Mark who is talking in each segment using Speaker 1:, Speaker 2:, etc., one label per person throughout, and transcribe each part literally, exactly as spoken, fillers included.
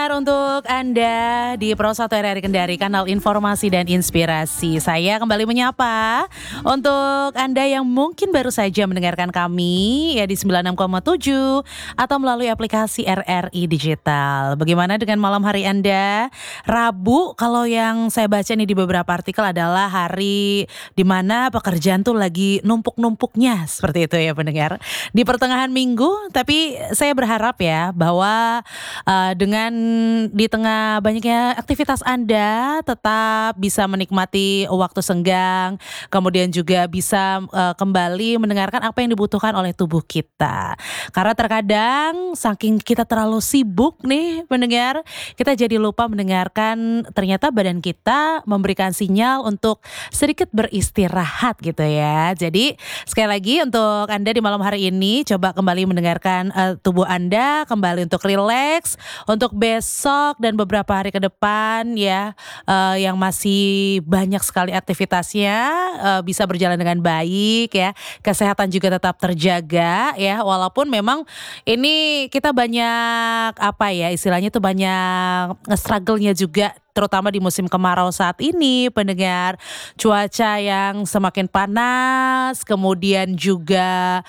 Speaker 1: Untuk Anda di Pro satu R R I Kendari, kanal informasi dan inspirasi. Saya kembali menyapa untuk Anda yang mungkin baru saja mendengarkan kami ya di sembilan puluh enam koma tujuh atau melalui aplikasi R R I Digital. Bagaimana dengan malam hari Anda? Rabu, kalau yang saya baca nih di beberapa artikel adalah hari di mana pekerjaan tuh lagi numpuk-numpuknya, seperti itu ya pendengar. Di pertengahan minggu, tapi saya berharap ya bahwa uh, dengan di tengah banyaknya aktivitas Anda tetap bisa menikmati waktu senggang, kemudian juga bisa uh, kembali mendengarkan apa yang dibutuhkan oleh tubuh kita. Karena terkadang saking kita terlalu sibuk nih mendengar, kita jadi lupa mendengarkan ternyata badan kita memberikan sinyal untuk sedikit beristirahat gitu ya. Jadi sekali lagi untuk Anda di malam hari ini coba kembali mendengarkan uh, tubuh Anda kembali untuk rileks, untuk besok dan beberapa hari ke depan ya, uh, yang masih banyak sekali aktivitasnya uh, bisa berjalan dengan baik ya, kesehatan juga tetap terjaga ya, walaupun memang ini kita banyak apa ya istilahnya tuh banyak struggle-nya juga, terutama di musim kemarau saat ini pendengar, cuaca yang semakin panas, kemudian juga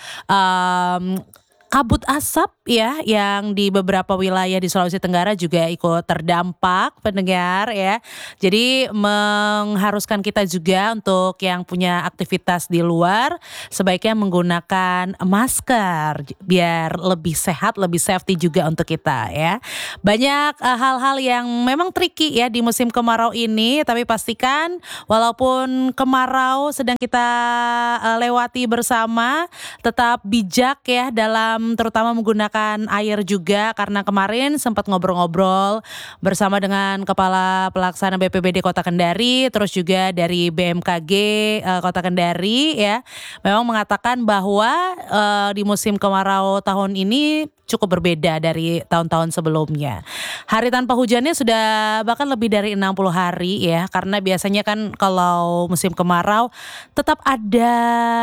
Speaker 1: um, kabut asap ya yang di beberapa wilayah di Sulawesi Tenggara juga ikut terdampak pendengar ya. Jadi mengharuskan kita juga untuk yang punya aktivitas di luar sebaiknya menggunakan masker biar lebih sehat, lebih safety juga untuk kita ya. Banyak uh, hal-hal yang memang tricky ya di musim kemarau ini, tapi pastikan walaupun kemarau sedang kita uh, lewati bersama, tetap bijak ya dalam terutama menggunakan air juga, karena kemarin sempat ngobrol-ngobrol bersama dengan Kepala Pelaksana B P B D Kota Kendari, terus juga dari B M K G uh, Kota Kendari ya, memang mengatakan bahwa uh, di musim kemarau tahun ini cukup berbeda dari tahun-tahun sebelumnya. Hari tanpa hujannya sudah bahkan lebih dari enam puluh hari ya, karena biasanya kan kalau musim kemarau tetap ada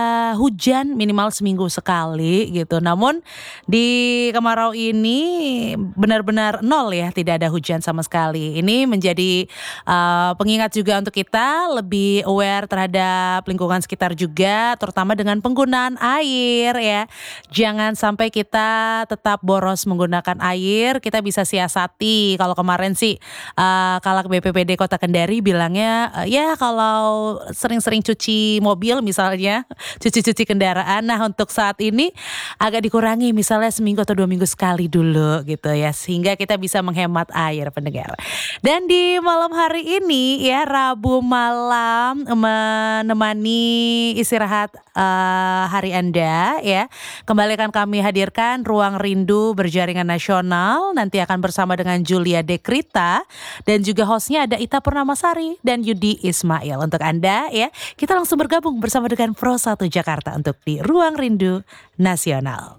Speaker 1: hujan minimal seminggu sekali gitu. Namun di kemarau ini benar-benar nol ya, tidak ada hujan sama sekali. Ini menjadi uh, pengingat juga untuk kita lebih aware terhadap lingkungan sekitar juga, terutama dengan penggunaan air ya. Jangan sampai kita tetap boros menggunakan air, kita bisa siasati. Kalau kemarin sih uh, Kalak B P P D Kota Kendari bilangnya uh, ya kalau sering-sering cuci mobil misalnya, cuci-cuci kendaraan, nah untuk saat ini agak dikurangi, misalnya seminggu atau dua minggu sekali dulu gitu ya, sehingga kita bisa menghemat air pendengar. Dan di malam hari ini ya, Rabu malam, menemani istirahat uh, hari Anda ya, kembali akan kami hadirkan Ruang Rindu Berjaringan Nasional. Nanti akan bersama dengan Julia Dekrita dan juga hostnya ada Ita Purnamasari dan Yudi Ismail. Untuk Anda ya, kita langsung bergabung bersama dengan Pro satu Jakarta untuk di Ruang Rindu Nasional.